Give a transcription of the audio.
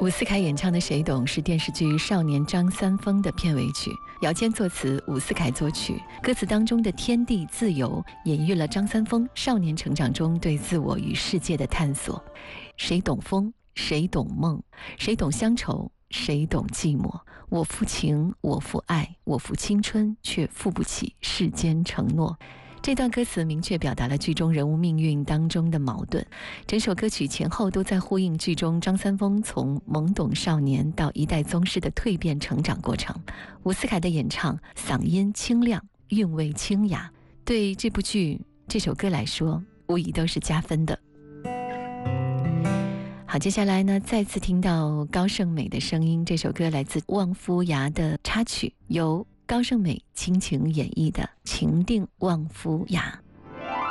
伍思凯演唱的《谁懂》是电视剧《少年张三丰》的片尾曲，姚谦作词，伍思凯作曲。歌词当中的天地自由，隐喻了张三丰少年成长中对自我与世界的探索。谁懂风？谁懂梦？谁懂乡愁？谁懂寂寞？我负情，我负爱，我负青春，却负不起世间承诺。这段歌词明确表达了剧中人物命运当中的矛盾，整首歌曲前后都在呼应剧中张三丰从懵懂少年到一代宗师的蜕变成长过程。伍思凯的演唱嗓音清亮，韵味清雅，对这部剧这首歌来说无疑都是加分的。好，接下来呢，再次听到高胜美的声音，这首歌来自《望夫崖》的插曲，由高胜美倾情演绎的《情定望夫崖》。